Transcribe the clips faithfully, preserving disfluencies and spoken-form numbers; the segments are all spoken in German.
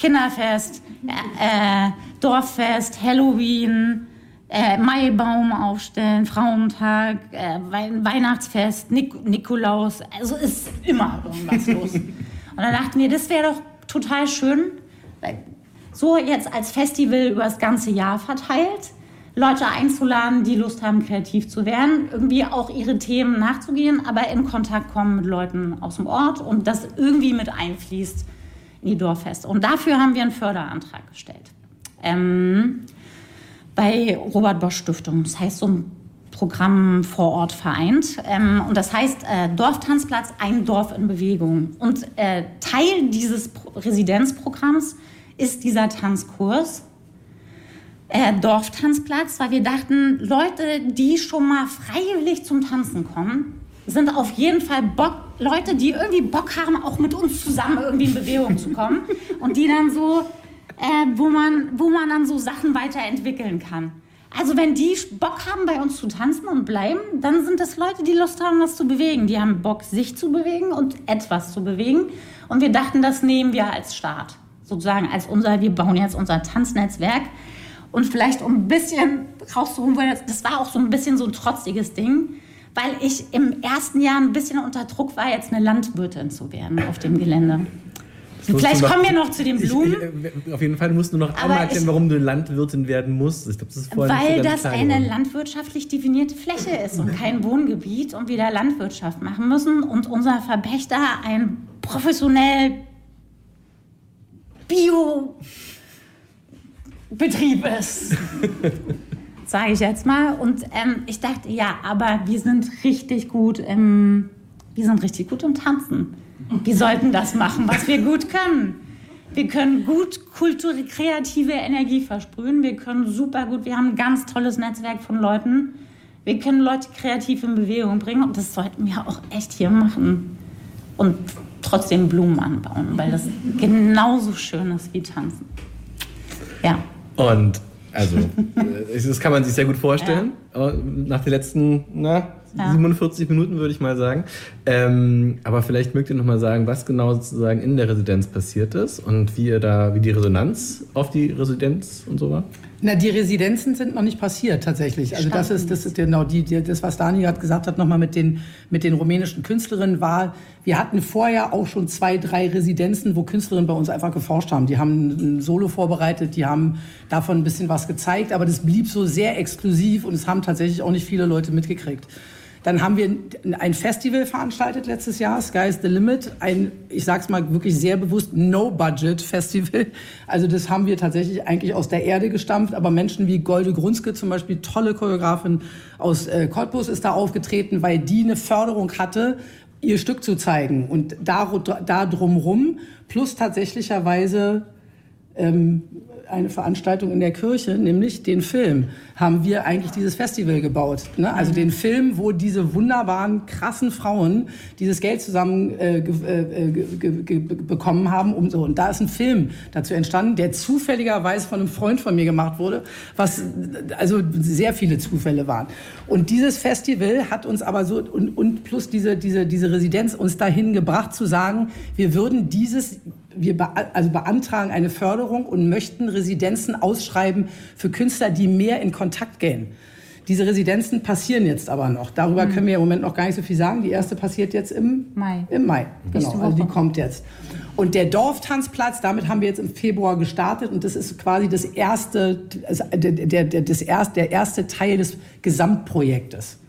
Kinderfest, äh, Dorffest, Halloween, äh, Maibaum aufstellen, Frauentag, äh, We- Weihnachtsfest, Nik- Nikolaus. Also ist immer irgendwas los. Und dann dachten wir, das wäre doch total schön, so jetzt als Festival über das ganze Jahr verteilt, Leute einzuladen, die Lust haben, kreativ zu werden, irgendwie auch ihre Themen nachzugehen, aber in Kontakt kommen mit Leuten aus dem Ort und das irgendwie mit einfließt in die Dorffeste. Und dafür haben wir einen Förderantrag gestellt. Ähm, bei Robert Bosch Stiftung. Das heißt, so ein Programm vor Ort vereint. Ähm, und das heißt äh, Dorftanzplatz, ein Dorf in Bewegung. Und äh, Teil dieses Pro- Residenzprogramms ist dieser Tanzkurs. Äh, Dorftanzplatz, weil wir dachten, Leute, die schon mal freiwillig zum Tanzen kommen, sind auf jeden Fall Bock, Leute, die irgendwie Bock haben, auch mit uns zusammen irgendwie in Bewegung zu kommen und die dann so, äh, wo man, wo man dann so Sachen weiterentwickeln kann. Also wenn die Bock haben, bei uns zu tanzen und bleiben, dann sind das Leute, die Lust haben, was zu bewegen. Die haben Bock, sich zu bewegen und etwas zu bewegen. Und wir dachten, das nehmen wir als Start, sozusagen als unser, wir bauen jetzt unser Tanznetzwerk. Und vielleicht um ein bisschen rauszuholen, weil das war auch so ein bisschen so ein trotziges Ding, weil ich im ersten Jahr ein bisschen unter Druck war, jetzt eine Landwirtin zu werden auf dem Gelände. Und vielleicht kommen wir noch zu den Blumen. Ich, auf jeden Fall musst du noch einmal erklären, ich, warum du Landwirtin werden musst. Ich glaub, das ist vorhin weil so das eine geworden. landwirtschaftlich definierte Fläche ist und kein Wohngebiet und wir da Landwirtschaft machen müssen und unser Verpächter ein professionell Bio Betrieb ist, sage ich jetzt mal. Und ähm, ich dachte, ja, aber wir sind richtig gut im, wir sind richtig gut im Tanzen. Wir sollten das machen, was wir gut können. Wir können gut Kultur, kreative Energie versprühen. Wir können super gut, wir haben ein ganz tolles Netzwerk von Leuten. Wir können Leute kreativ in Bewegung bringen und das sollten wir auch echt hier machen. Und trotzdem Blumen anbauen, weil das genauso schön ist wie tanzen. Ja. Und also, das kann man sich sehr gut vorstellen, ja. Nach den letzten na, ja. siebenundvierzig Minuten würde ich mal sagen. Ähm, aber vielleicht mögt ihr noch mal sagen, was genau sozusagen in der Residenz passiert ist und wie ihr da, wie die Resonanz auf die Residenz und so war? Na, die Residenzen sind noch nicht passiert tatsächlich. Also das ist, das ist genau die, die, das, was Dani gerade gesagt hat, nochmal mit den, mit den rumänischen Künstlerinnen war, wir hatten vorher auch schon zwei, drei Residenzen, wo Künstlerinnen bei uns einfach geforscht haben. Die haben ein Solo vorbereitet, die haben davon ein bisschen was gezeigt, aber das blieb so sehr exklusiv und es haben tatsächlich auch nicht viele Leute mitgekriegt. Dann haben wir ein Festival veranstaltet letztes Jahr, Sky's the Limit, ein, ich sag's mal wirklich sehr bewusst, No-Budget-Festival. Also das haben wir tatsächlich eigentlich aus der Erde gestampft, aber Menschen wie Golde Grunske zum Beispiel, tolle Choreografin aus äh, Cottbus, ist da aufgetreten, weil die eine Förderung hatte, ihr Stück zu zeigen. Und da, da drumrum, plus tatsächlicherweise ähm, eine Veranstaltung in der Kirche, nämlich den Film, haben wir eigentlich dieses Festival gebaut. Ne? Also den Film, wo diese wunderbaren, krassen Frauen dieses Geld zusammen äh, äh, ge- ge- bekommen haben. Um so. Und da ist ein Film dazu entstanden, der zufälligerweise von einem Freund von mir gemacht wurde, was also sehr viele Zufälle waren. Und dieses Festival hat uns aber so, und, und plus diese, diese, diese Residenz uns dahin gebracht zu sagen, wir würden dieses Wir be- also beantragen eine Förderung und möchten Residenzen ausschreiben für Künstler, die mehr in Kontakt gehen. Diese Residenzen passieren jetzt aber noch. Darüber mhm. können wir im Moment noch gar nicht so viel sagen. Die erste passiert jetzt im Mai. Im Mai, genau. Also die kommt jetzt. Und der Dorftanzplatz, damit haben wir jetzt im Februar gestartet und das ist quasi das erste, also der, der, der, das erste, der erste Teil des Gesamtprojektes.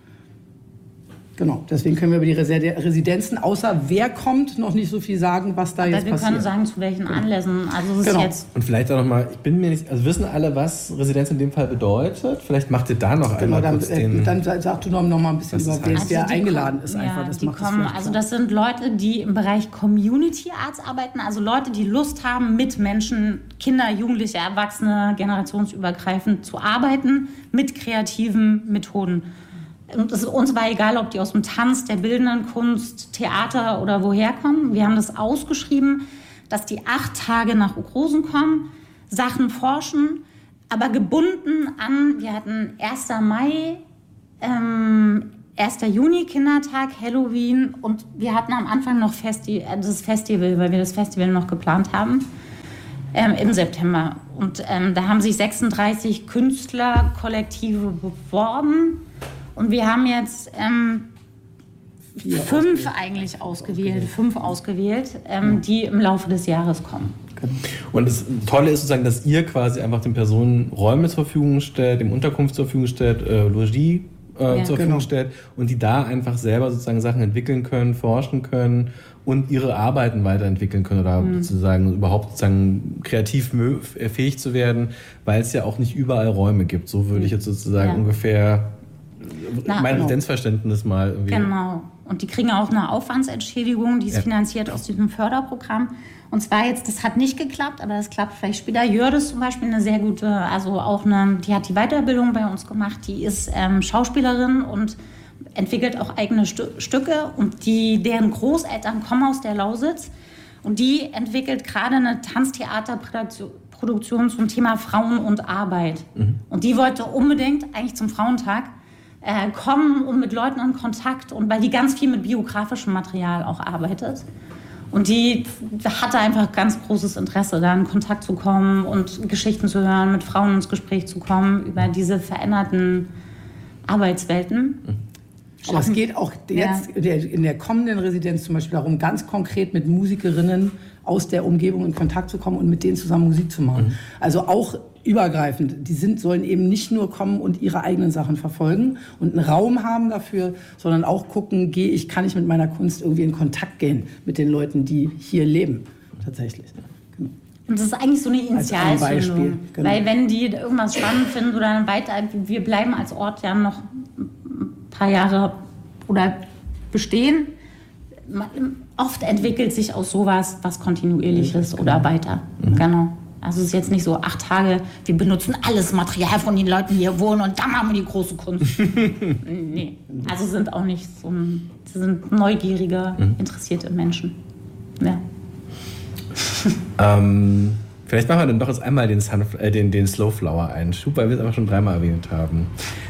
Genau, deswegen können wir über die Residenzen, außer wer kommt, noch nicht so viel sagen, was da aber jetzt wir passiert. Wir können sagen, zu welchen Anlässen. Also es genau. ist jetzt Und vielleicht auch noch mal, ich bin mir nicht, also wissen alle, was Residenz in dem Fall bedeutet? Vielleicht macht ihr da noch genau, einmal dann, kurz den... Dann sag du noch, noch mal ein bisschen über, wer also der eingeladen kommen, ist. Einfach. Ja, das die macht kommen, das also das sind Leute, die im Bereich Community Arts arbeiten, also Leute, die Lust haben, mit Menschen, Kinder, Jugendliche, Erwachsene, generationsübergreifend zu arbeiten, mit kreativen Methoden. Und es ist uns war egal, ob die aus dem Tanz, der bildenden Kunst, Theater oder woher kommen. Wir haben das ausgeschrieben, dass die acht Tage nach Ukrosen kommen, Sachen forschen, aber gebunden an, wir hatten erster Mai, ähm, erster Juni Kindertag, Halloween und wir hatten am Anfang noch Festi- das Festival, weil wir das Festival noch geplant haben. ähm, im September. Und ähm, da haben sich sechsunddreißig Künstlerkollektive beworben. Und wir haben jetzt ähm, fünf ausgewählt. eigentlich ausgewählt, okay. fünf ausgewählt, ähm, die im Laufe des Jahres kommen. Und das Tolle ist sozusagen, dass ihr quasi einfach den Personen Räume zur Verfügung stellt, dem Unterkunft zur Verfügung stellt, äh, Logis äh, ja, zur Verfügung genau. stellt und die da einfach selber sozusagen Sachen entwickeln können, forschen können und ihre Arbeiten weiterentwickeln können oder mhm. sozusagen überhaupt sozusagen kreativ fähig zu werden, weil es ja auch nicht überall Räume gibt. So würde ich jetzt sozusagen ja. ungefähr Na, mein Residenzverständnis genau. mal irgendwie. Genau. Und die kriegen auch eine Aufwandsentschädigung, die ist ja. finanziert aus diesem Förderprogramm. Und zwar jetzt, das hat nicht geklappt, aber das klappt vielleicht später. Jördis zum Beispiel, eine sehr gute, also auch eine, die hat die Weiterbildung bei uns gemacht, die ist ähm, Schauspielerin und entwickelt auch eigene Stü- Stücke und die, deren Großeltern kommen aus der Lausitz und die entwickelt gerade eine Tanztheaterproduktion zum Thema Frauen und Arbeit. Mhm. Und die wollte unbedingt eigentlich zum Frauentag äh, kommen und mit Leuten in Kontakt und weil die ganz viel mit biografischem Material auch arbeitet. Und die hatte einfach ganz großes Interesse, da in Kontakt zu kommen und Geschichten zu hören, mit Frauen ins Gespräch zu kommen über diese veränderten Arbeitswelten. Aber es geht auch jetzt ja. in der kommenden Residenz zum Beispiel darum, ganz konkret mit Musikerinnen aus der Umgebung in Kontakt zu kommen und mit denen zusammen Musik zu machen. Mhm. Also auch übergreifend. Die sind, sollen eben nicht nur kommen und ihre eigenen Sachen verfolgen und einen Raum haben dafür, sondern auch gucken, gehe ich, kann ich mit meiner Kunst irgendwie in Kontakt gehen mit den Leuten, die hier leben, tatsächlich. Genau. Und das ist eigentlich so eine Initialzündung. Genau. Weil wenn die irgendwas spannend finden oder dann weiter, wir bleiben als Ort ja noch ein paar Jahre oder bestehen, oft entwickelt sich aus sowas was Kontinuierliches genau. oder weiter. Mhm. Genau. Also es ist jetzt nicht so acht Tage, wir benutzen alles Material von den Leuten, die hier wohnen und dann haben wir die große Kunst. Nee, also sind auch nicht so ein, sie sind neugierige, mhm. interessierte Menschen. Ja. ähm, vielleicht machen wir dann doch jetzt einmal den, Sunf- äh, den, den Slowflower-Einschub, weil wir es aber schon dreimal erwähnt haben.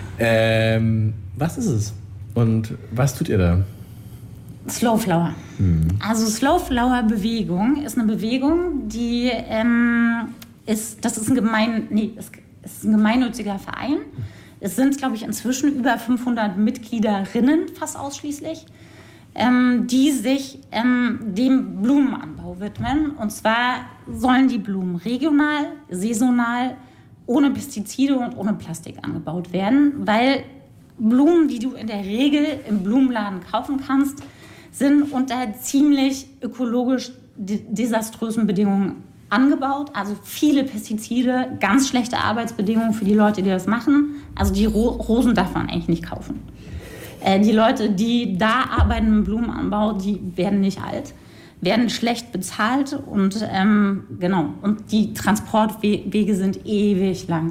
Ähm, was ist es und was tut ihr da? Slowflower. Hm. Also Slowflower-Bewegung ist eine Bewegung, die ähm, ist, das ist ein gemein, nee, es ist ein gemeinnütziger Verein. Es sind, glaube ich, inzwischen über fünfhundert Mitgliederinnen, fast ausschließlich, ähm, die sich ähm, dem Blumenanbau widmen. Und zwar sollen die Blumen regional, saisonal, ohne Pestizide und ohne Plastik angebaut werden, weil Blumen, die du in der Regel im Blumenladen kaufen kannst, sind unter ziemlich ökologisch desaströsen Bedingungen angebaut. Also viele Pestizide, ganz schlechte Arbeitsbedingungen für die Leute, die das machen. Also die Ro- Rosen darf man eigentlich nicht kaufen. Äh, die Leute, die da arbeiten im Blumenanbau, die werden nicht alt, werden schlecht bezahlt und ähm, genau. Und die Transportwege sind ewig lang.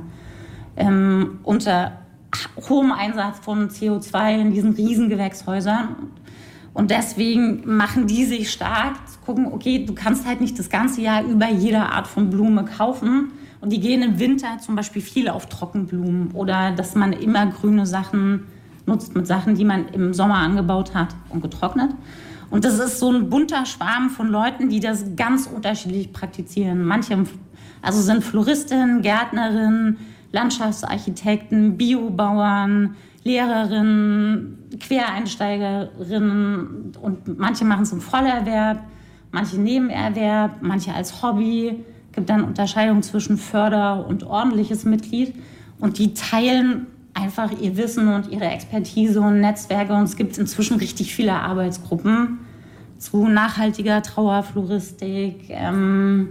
Ähm, unter hohem Einsatz von C O zwei in diesen riesen Gewächshäusern. Und deswegen machen die sich stark, zu gucken, okay, du kannst halt nicht das ganze Jahr über jede Art von Blume kaufen. Und die gehen im Winter zum Beispiel viel auf Trockenblumen oder dass man immer grüne Sachen nutzt mit Sachen, die man im Sommer angebaut hat und getrocknet. Und das ist so ein bunter Schwarm von Leuten, die das ganz unterschiedlich praktizieren. Manche also sind Floristinnen, Gärtnerinnen, Landschaftsarchitekten, Biobauern, Lehrerinnen, Quereinsteigerinnen und manche machen es im Vollerwerb, manche Nebenerwerb, manche als Hobby. Es gibt dann Unterscheidung zwischen Förder- und ordentliches Mitglied und die teilen einfach ihr Wissen und ihre Expertise und Netzwerke und es gibt inzwischen richtig viele Arbeitsgruppen zu nachhaltiger Trauerfloristik, ähm,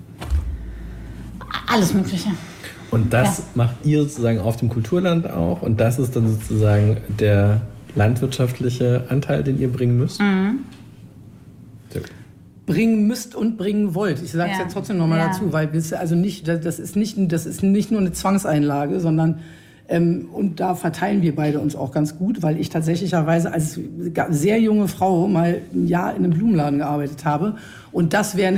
alles Mögliche. Und das ja. macht ihr sozusagen auf dem Kulturland auch und das ist dann sozusagen der landwirtschaftliche Anteil, den ihr bringen müsst? Mhm. Bringen müsst und bringen wollt. Ich sage es ja. jetzt trotzdem nochmal ja. dazu, weil wir also nicht, das ist nicht, das ist nicht nur eine Zwangseinlage, sondern ähm, und da verteilen wir beide uns auch ganz gut, weil ich tatsächlicherweise als sehr junge Frau mal ein Jahr in einem Blumenladen gearbeitet habe und das wäre eine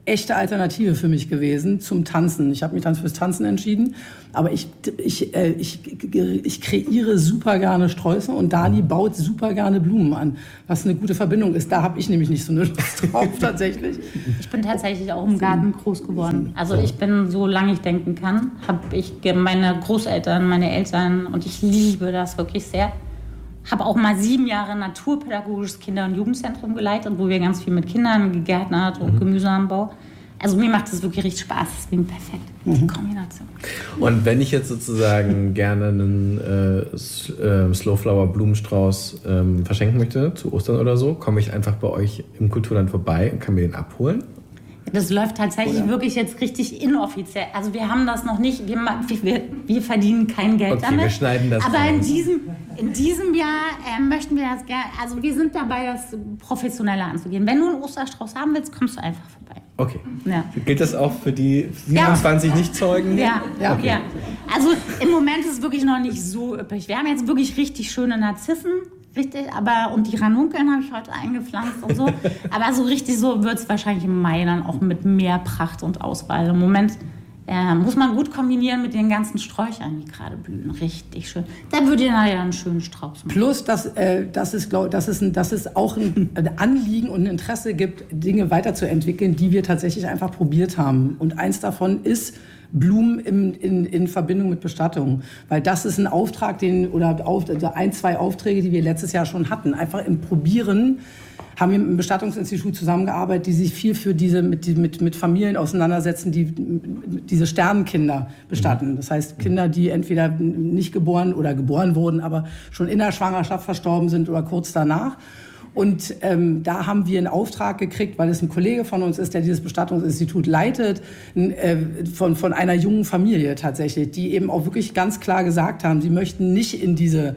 echte Alternative für mich gewesen zum Tanzen. Ich habe mich dann fürs Tanzen entschieden, aber ich, ich, äh, ich, ich kreiere super gerne Sträuße und Dani baut super gerne Blumen an, was eine gute Verbindung ist. Da habe ich nämlich nicht so eine Lust drauf tatsächlich. Ich bin tatsächlich auch im Garten groß geworden. Also ich bin, solange ich denken kann, habe ich meine Großeltern, meine Eltern und ich liebe das wirklich sehr. Habe auch mal sieben Jahre naturpädagogisches Kinder- und Jugendzentrum geleitet, wo wir ganz viel mit Kindern gegärtnert und Gemüseanbau. Also mir macht das wirklich richtig Spaß, deswegen perfekt, die mhm. Kombination. Und wenn ich jetzt sozusagen gerne einen äh, Slowflower Blumenstrauß ähm, verschenken möchte, zu Ostern oder so, komme ich einfach bei euch im Kulturland vorbei und kann mir den abholen? Das läuft tatsächlich oder? wirklich jetzt richtig inoffiziell. Also wir haben das noch nicht, wir, wir, wir verdienen kein Geld okay, damit. Wir schneiden das aber raus. in diesem, in diesem Jahr äh, möchten wir das gerne, also wir sind dabei, das professioneller anzugehen. Wenn du einen Osterstrauß haben willst, kommst du einfach vorbei. Okay. Ja. Gilt das auch für die siebenundzwanzig ja. Nicht-Zeugen? Ja. Ja. Okay. ja. Also im Moment ist es wirklich noch nicht so üppig. Wir haben jetzt wirklich richtig schöne Narzissen. Richtig, aber und die Ranunkeln habe ich heute eingepflanzt und so. Aber so richtig so wird es wahrscheinlich im Mai dann auch mit mehr Pracht und Auswahl. Im Moment äh, muss man gut kombinieren mit den ganzen Sträuchern, die gerade blühen. Richtig schön. Da würde ihr nachher einen schönen Strauß machen. Plus, dass, äh, dass, es, glaub, dass, es, dass es auch ein, ein Anliegen und ein Interesse gibt, Dinge weiterzuentwickeln, die wir tatsächlich einfach probiert haben. Und eins davon ist Blumen in, in, in Verbindung mit Bestattung. Weil das ist ein Auftrag, den, oder auf, also ein, zwei Aufträge, die wir letztes Jahr schon hatten. Einfach im Probieren haben wir mit dem Bestattungsinstitut zusammengearbeitet, die sich viel für diese, mit, mit, mit Familien auseinandersetzen, die diese Sternenkinder bestatten. Das heißt, Kinder, die entweder nicht geboren oder geboren wurden, aber schon in der Schwangerschaft verstorben sind oder kurz danach. Und ähm, da haben wir einen Auftrag gekriegt, weil es ein Kollege von uns ist, der dieses Bestattungsinstitut leitet, äh, von, von einer jungen Familie tatsächlich, die eben auch wirklich ganz klar gesagt haben, sie möchten nicht in diese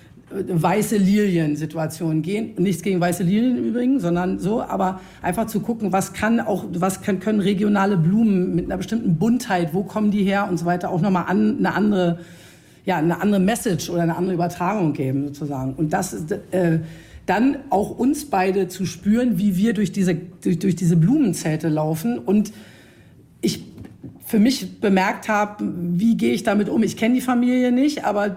weiße Lilien-Situation gehen. Nichts gegen weiße Lilien im Übrigen, sondern so, aber einfach zu gucken, was kann auch, was können, können regionale Blumen mit einer bestimmten Buntheit, wo kommen die her und so weiter, auch nochmal an, eine andere, ja, eine andere Message oder eine andere Übertragung geben sozusagen. Und das ist, äh, dann auch uns beide zu spüren, wie wir durch diese, durch, durch diese Blumenzelte laufen und ich für mich bemerkt habe, wie gehe ich damit um. Ich kenne die Familie nicht, aber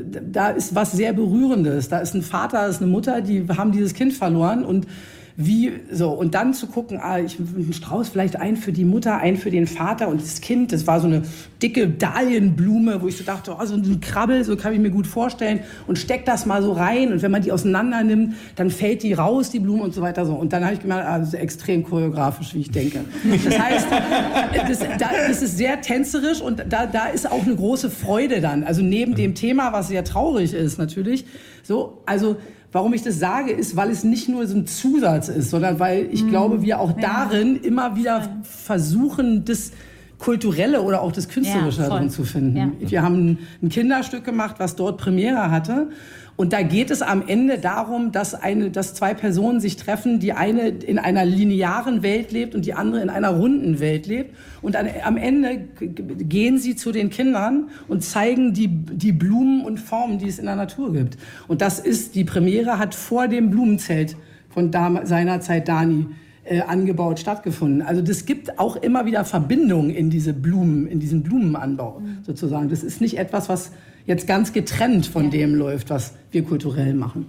da ist was sehr Berührendes. Da ist ein Vater, da ist eine Mutter, die haben dieses Kind verloren und wie so und dann zu gucken, ah, ich einen Strauß vielleicht ein für die Mutter, ein für den Vater und das Kind, das war so eine dicke Dahlienblume, wo ich so dachte, oh, so ein Krabbel, so kann ich mir gut vorstellen und steck das mal so rein und wenn man die auseinander nimmt, dann fällt die raus, die Blume und so weiter so und dann habe ich gemerkt, ah, das ist extrem choreografisch, wie ich denke. Das heißt, das, das ist sehr tänzerisch und da, da ist auch eine große Freude dann, also neben dem Thema, was sehr traurig ist natürlich, so, also warum ich das sage, ist, weil es nicht nur so ein Zusatz ist, sondern weil ich mm. glaube, wir auch ja. darin immer wieder versuchen, das Kulturelle oder auch das Künstlerische ja, darin zu finden. Ja. Wir haben ein Kinderstück gemacht, was dort Premiere hatte. Und da geht es am Ende darum, dass, eine, dass zwei Personen sich treffen, die eine in einer linearen Welt lebt und die andere in einer runden Welt lebt. Und an, am Ende gehen sie zu den Kindern und zeigen die, die Blumen und Formen, die es in der Natur gibt. Und das ist, die Premiere hat vor dem Blumenzelt von dam- seinerzeit Dani äh, angebaut stattgefunden. Also das gibt auch immer wieder Verbindungen in diese Blumen, in diesen Blumenanbau sozusagen. Das ist nicht etwas, was jetzt ganz getrennt von ja. dem läuft, was wir kulturell machen.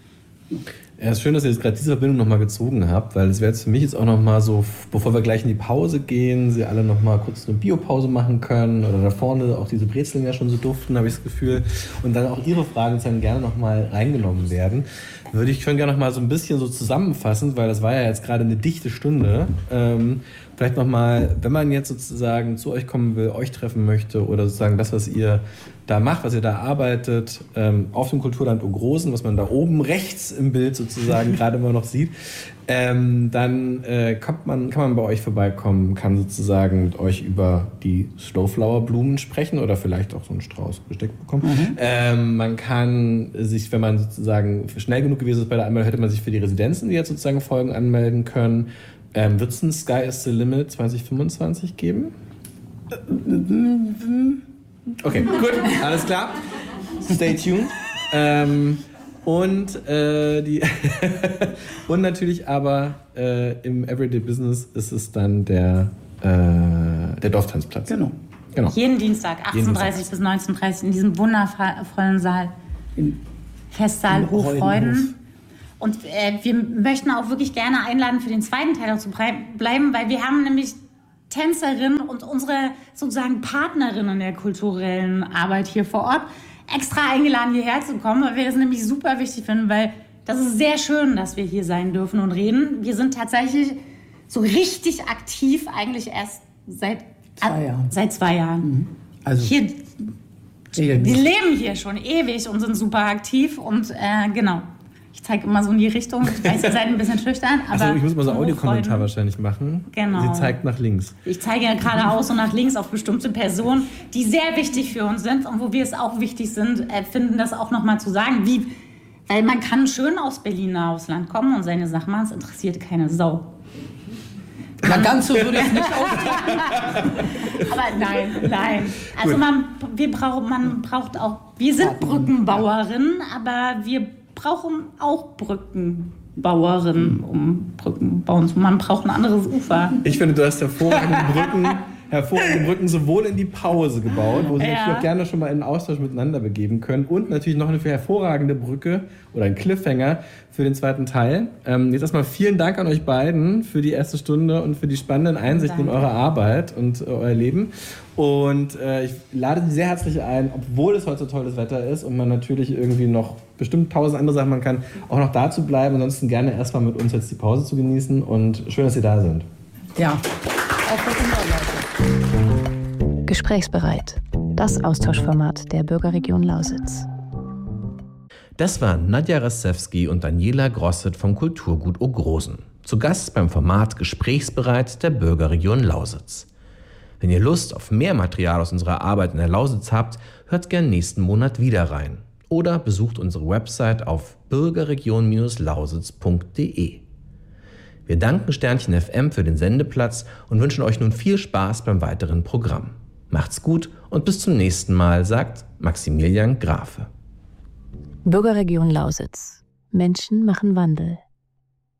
Ja, es ist schön, dass ihr jetzt gerade diese Verbindung nochmal gezogen habt, weil es wäre jetzt für mich jetzt auch nochmal so, bevor wir gleich in die Pause gehen, sie alle nochmal kurz eine Biopause machen können oder da vorne auch diese Brezeln ja schon so duften, habe ich das Gefühl, und dann auch ihre Fragen dann gerne nochmal reingenommen werden. Würde ich schon gerne nochmal so ein bisschen so zusammenfassen, weil das war ja jetzt gerade eine dichte Stunde. Ähm, vielleicht nochmal, wenn man jetzt sozusagen zu euch kommen will, euch treffen möchte oder sozusagen das, was ihr da macht, was ihr da arbeitet, ähm, auf dem Kulturland Ogrosen, was man da oben rechts im Bild sozusagen gerade immer noch sieht, ähm, dann äh, kommt man, kann man bei euch vorbeikommen, kann sozusagen mit euch über die Slowflower-Blumen sprechen oder vielleicht auch so einen Strauß Besteck bekommen. Mhm. Ähm, man kann sich, wenn man sozusagen schnell genug gewesen ist bei der Anmeldung, hätte man sich für die Residenzen, die jetzt sozusagen folgen, anmelden können. Ähm, wird es ein Sky is the Limit zwanzig fünfundzwanzig geben? Okay, gut, alles klar. Stay tuned. Ähm, Und, äh, die und natürlich aber äh, im Everyday Business ist es dann der, äh, der Dorftanzplatz. Genau. genau. Jeden Dienstag, achtzehn Uhr dreißig bis neunzehn Uhr dreißig in diesem wundervollen Saal. Im Festsaal im Hochfreuden. Freudenhof. Und äh, wir möchten auch wirklich gerne einladen, für den zweiten Teil auch zu bleiben, weil wir haben nämlich Tänzerinnen und unsere sozusagen Partnerinnen der kulturellen Arbeit hier vor Ort extra eingeladen, hierher zu kommen, weil wir das nämlich super wichtig finden, weil das ist sehr schön, dass wir hier sein dürfen und reden. Wir sind tatsächlich so richtig aktiv eigentlich erst seit zwei Jahren. Seit zwei Jahren. Mhm. Also hier, wir regelmäßig. leben hier schon ewig und sind super aktiv und äh, genau. Ich zeige immer so in die Richtung. Ich weiß, ihr seid ein bisschen schüchtern, aber... Also ich muss mal so einen Hochfreuden. Audiokommentar wahrscheinlich machen. Genau. Sie zeigt nach links. Ich zeige ja geradeaus und nach links auf bestimmte Personen, die sehr wichtig für uns sind und wo wir es auch wichtig sind, äh, finden, das auch nochmal zu sagen. Wie, weil man kann schön aus Berlin nach Ausland kommen und seine Sachen machen, es interessiert keine Sau. Na, ganz so würde ich es nicht ausdrücken. Aber nein, nein. Also man, wir brauchen, man braucht auch... Wir sind Brückenbauerinnen, aber wir brauchen auch Brückenbauerinnen, um Brücken bauen zu. Man braucht ein anderes Ufer. Ich finde, du hast hervorragende Brücken, hervorragende Brücken sowohl in die Pause gebaut, wo Sie Ja. sich auch gerne schon mal in einen Austausch miteinander begeben können, und natürlich noch eine hervorragende Brücke oder ein Cliffhanger für den zweiten Teil. Ähm, jetzt erstmal vielen Dank an euch beiden für die erste Stunde und für die spannenden Einsichten Danke. in eure Arbeit und äh, euer Leben. Und äh, ich lade Sie sehr herzlich ein, obwohl es heute so tolles Wetter ist und man natürlich irgendwie noch bestimmt tausend andere Sachen machen kann, auch noch da zu bleiben. Ansonsten gerne erstmal mit uns jetzt die Pause zu genießen, und schön, dass Sie da sind. Ja, auch von unserer Seite. Gesprächsbereit. Das Austauschformat der Bürgerregion Lausitz. Das waren Nadja Rastewski und Daniela Grosset vom Kulturgut Ogrosen. Zu Gast beim Format Gesprächsbereit der Bürgerregion Lausitz. Wenn ihr Lust auf mehr Material aus unserer Arbeit in der Lausitz habt, hört gern nächsten Monat wieder rein. Oder besucht unsere Website auf bürgerregion lausitz punkt de. Wir danken Sternchen F M für den Sendeplatz und wünschen euch nun viel Spaß beim weiteren Programm. Macht's gut und bis zum nächsten Mal, sagt Maximilian Grafe. Bürgerregion Lausitz. Menschen machen Wandel.